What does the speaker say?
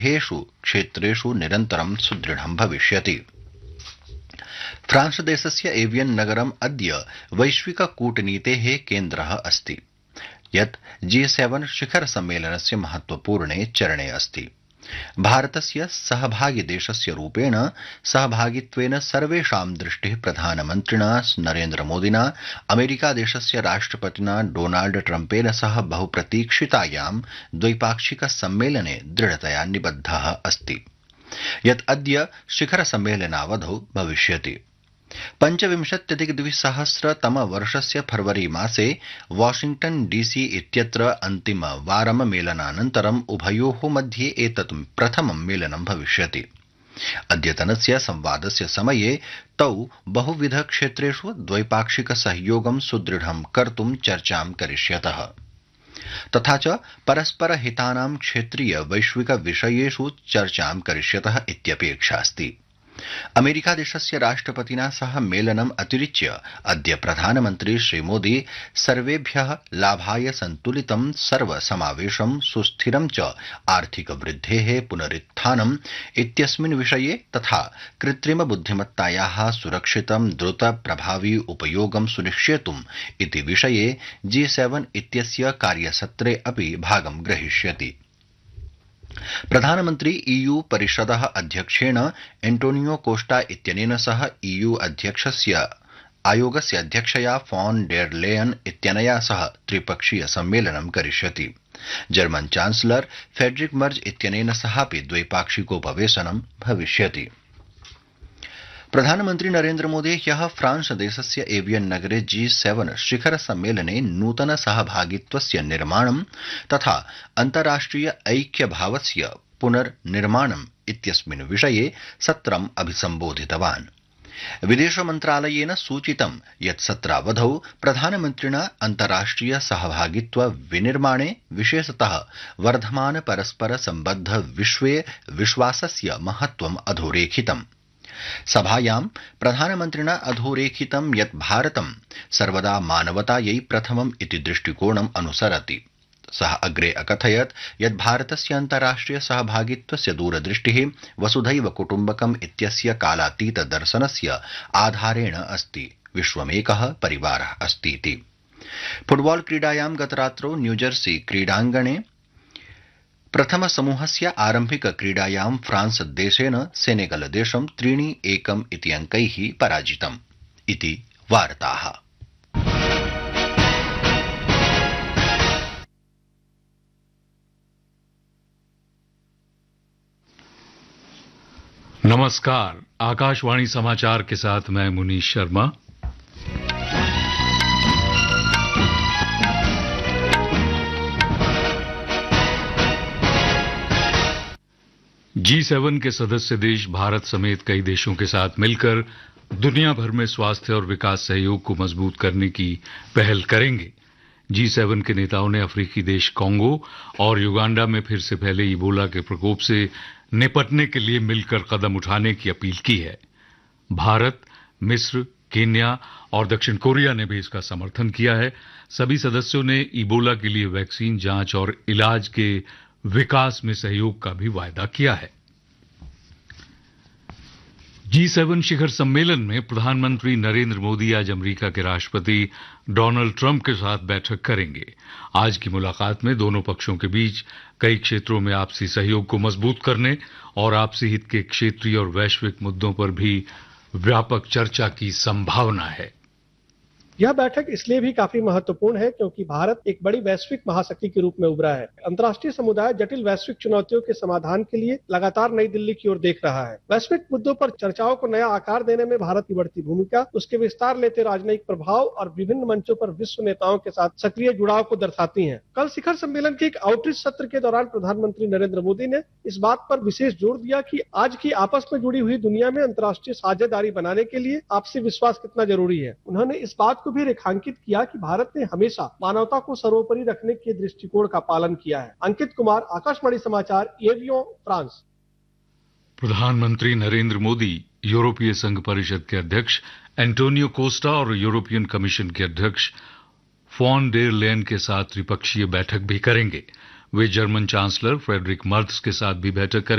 हेषु क्षेत्रेषु निरन्तरं सुदृढं भविष्यति। फ्रांस देशस्य एवियन नगरम् अद्य वैश्विक कूटनीतेः केन्द्रः अस्ति, यत् G7 शिखर सम्मेलनस्य महत्वपूर्णे चरणे अस्ति। भारतस्य सहभागी देशस्य रूपेण सहभागित्वेन सर्वेषां दृष्टिः प्रधानमन्त्रिणा नरेन्द्र मोदिना अमेरिका देशस्य राष्ट्रपतिना डोनाल्ड ट्रम्पेन सह बहुप्रतीक्षितायां द्वैपाक्षिक सम्मेलने दृढतया निबद्धः अस्ति, यत् अद्य शिखर सम्मेलनावधौ भविष्यति। 25,200 फरवरी मासे वाशिंग्टन डीसी इत्यत्र अन्तिमवारं मेलनानन्तरम् उभयोः मध्ये एतत् प्रथमं मेलनं भविष्यति। अद्यतनस्य संवादस्य समये तौ बहुविध क्षेत्रेषु द्वैपाक्षिक सहयोगं सुदृढं कर्तुं चर्चां करिष्यतः, तथा च परस्पर हितानां क्षेत्रीय वैश्विक विषयेषु चर्चां करिष्यतः इत्यपेक्षा अस्ति। अमेरिका देशस्य राष्ट्रपतिना सह मेलनम् अतिरिच्य अद्य प्रधानमन्त्री श्रीमोदी सर्वेभ्यः लाभाय सन्तुलितं सर्वसमावेशं सुस्थिरं च आर्थिक वृद्धेः पुनरुत्थानम् इत्यस्मिन् विषये तथा कृत्रिम बुद्धिमत्तायाः सुरक्षितं द्रुत प्रभावी उपयोगं सुनिश्चेतुम् इति विषये G7 इत्यस्य कार्यसत्रे अपि भागं ग्रहीष्यति। प्रधानमन्त्री EU परिषदः अध्यक्षेण एंटोनियो कोस्टा इत्यनेन सह EU अध्यक्षस्य आयोगस्य अध्यक्षया फॉन डेर लेयन इत्यनया सह त्रिपक्षीय सम्मेलनं करिष्यति। जर्मन चांसलर फेडरिक मर्ज इत्यनेन सहापि द्वैपाक्षिकोपवेशनं भविष्यति। प्रधानमन्त्री नरेन्द्र मोदी ह्यः फ्रांस देशस्य एवियन नगरे G7 शिखर सम्मेलने नूतन सहभागित्वस्य निर्माणं तथा अन्ताराष्ट्रिय ऐक्यभावस्य पुनर्निर्माणम् इत्यस्मिन् विषये सत्रम् अभिसम्बोधितवान्। विदेश मन्त्रालयेन सूचितं यत् सत्रावधौ प्रधानमन्त्रिणा अन्ताराष्ट्रिय सहभागित्व विनिर्माणे विशेषतः वर्धमान परस्पर सम्बद्ध विश्वे विश्वासस्य महत्वम् अधोरेखितम्। सभायां प्रधानमन्त्रिणा अधोरेखितं यत् भारतं सर्वदा मानवतायै प्रथमम् इति दृष्टिकोणम् अनुसरति। सः अग्रे अकथयत् यत् भारतस्य अन्ताराष्ट्रिय सहभागित्वस्य दूरदृष्टिः वसुधैव कुटुम्बकम् इत्यस्य कालातीत दर्शनस्य आधारेण अस्ति, विश्वमेकः परिवारः अस्तीति। फुटबॉल क्रीडायां गतरात्रौ न्यूजर्सी क्रीडाङ्गणे प्रथम समूहस्य आरम्भिक क्रीडायां फ्रांस देशेन सेनेगल देशं 3-1 इति अंकैः पराजितम् इति वार्ताः। नमस्कार, आकाशवाणी समाचार के साथ मैं मुनीश शर्मा। G7 के सदस्य देश भारत समेत कई देशों के साथ मिलकर दुनिया भर में स्वास्थ्य और विकास सहयोग को मजबूत करने की पहल करेंगे। G7 के नेताओं ने अफ्रीकी देश कांगो और युगांडा में फिर से फैले इबोला के प्रकोप से निपटने के लिए मिलकर कदम उठाने की अपील की है। भारत, मिस्र, केन्या और दक्षिण कोरिया ने भी इसका समर्थन किया है। सभी सदस्यों ने इबोला के लिए वैक्सीन जांच और इलाज के विकास में सहयोग का भी वायदा किया है। G7 शिखर सम्मेलन में प्रधानमंत्री नरेंद्र मोदी आज अमेरिका के राष्ट्रपति डोनाल्ड ट्रंप के साथ बैठक करेंगे। आज की मुलाकात में दोनों पक्षों के बीच कई क्षेत्रों में आपसी सहयोग को मजबूत करने और आपसी हित के क्षेत्रीय और वैश्विक मुद्दों पर भी व्यापक चर्चा की संभावना है। यह बैठक इसलिए भी काफी महत्वपूर्ण है क्योंकि भारत एक बड़ी वैश्विक महाशक्ति के रूप में उभरा है। अंतर्राष्ट्रीय समुदाय जटिल वैश्विक चुनौतियों के समाधान के लिए लगातार नई दिल्ली की ओर देख रहा है। वैश्विक मुद्दों पर चर्चाओं को नया आकार देने में भारत की बढ़ती भूमिका, उसके विस्तार लेते राजनयिक प्रभाव और विभिन्न मंचों पर विश्व नेताओं के साथ सक्रिय जुड़ाव को दर्शाती हैं। कल शिखर सम्मेलन के एक आउटरीच सत्र के दौरान प्रधानमंत्री नरेंद्र मोदी ने इस बात पर विशेष जोर दिया कि आज की आपस में जुड़ी हुई दुनिया में अंतर्राष्ट्रीय साझेदारी बनाने के लिए आपसी विश्वास कितना जरूरी है। उन्होंने इस बात को भी रेखांकित किया कि भारत ने हमेशा मानवता को सर्वोपरि रखने के दृष्टिकोण का पालन किया है। अंकित कुमार, आकाशवाणी समाचार, एवियन, फ्रांस। प्रधानमंत्री नरेंद्र मोदी यूरोपीय संघ परिषद के अध्यक्ष एंटोनियो कोस्टा और यूरोपियन कमीशन के अध्यक्ष फॉन डेर लेयन के साथ त्रिपक्षीय बैठक भी करेंगे। वे जर्मन चांसलर फ्रेडरिक मर्ज के साथ भी बैठक करेंगे।